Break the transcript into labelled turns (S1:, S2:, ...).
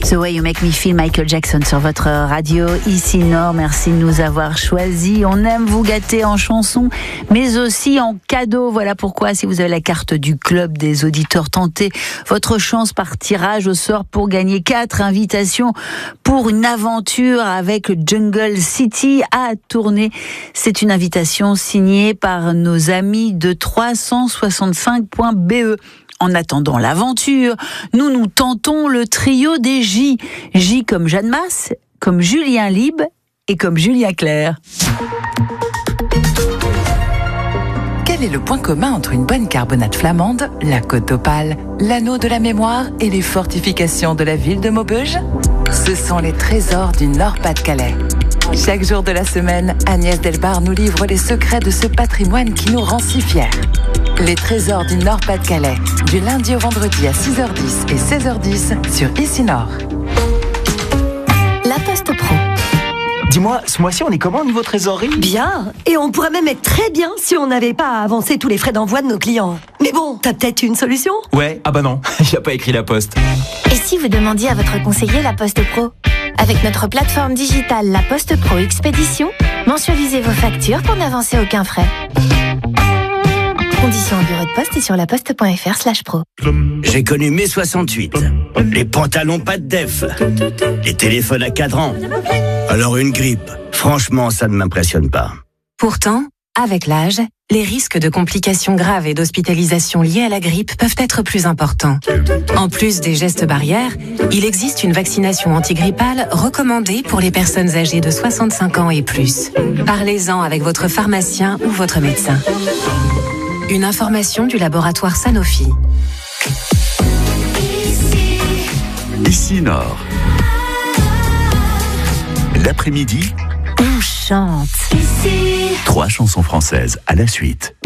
S1: The Way You Make Me Feel, Michael Jackson sur votre radio ici Nord. Merci de nous avoir choisis. On aime vous gâter en chansons, mais aussi en cadeaux. Voilà pourquoi, si vous avez la carte du club des auditeurs, tentez votre chance par tirage au sort pour gagner 4 invitations pour une aventure avec Jungle City à Tournai. C'est une invitation signée par nos amis de 365.be. En attendant l'aventure, nous tentons le trio des J. J comme Jeanne Masse, comme Julien Lib et comme Julien Clerc.
S2: Quel est le point commun entre une bonne carbonate flamande, la côte d'Opale, l'anneau de la mémoire et les fortifications de la ville de Maubeuge ? Ce sont les trésors du Nord-Pas-de-Calais. Chaque jour de la semaine, Agnès Delbar nous livre les secrets de ce patrimoine qui nous rend si fiers. Les trésors du Nord-Pas-de-Calais, du lundi au vendredi à 6h10 et 16h10 sur Ici Nord.
S3: La Poste Pro.
S4: Dis-moi, ce mois-ci, on est comment au niveau trésorerie ?
S3: Bien. Et on pourrait même être très bien si on n'avait pas à avancer tous les frais d'envoi de nos clients. Mais bon, t'as peut-être une solution ?
S4: Ouais, ah bah non, il a pas écrit la Poste.
S5: Et si vous demandiez à votre conseiller La Poste Pro ? Avec notre plateforme digitale La Poste Pro Expédition, mensualisez vos factures pour n'avancer aucun frais. Conditions en bureau de poste et sur laposte.fr/pro.
S6: J'ai connu mai 68. Les pantalons pas de def. Les téléphones à cadran. Alors une grippe, franchement, ça ne m'impressionne pas.
S7: Pourtant, avec l'âge, les risques de complications graves et d'hospitalisation liées à la grippe peuvent être plus importants. En plus des gestes barrières, il existe une vaccination antigrippale recommandée pour les personnes âgées de 65 ans et plus. Parlez-en avec votre pharmacien ou votre médecin. Une information du laboratoire Sanofi.
S8: Ici Nord. L'après-midi,
S5: On chante.
S8: 3 chansons françaises à la suite.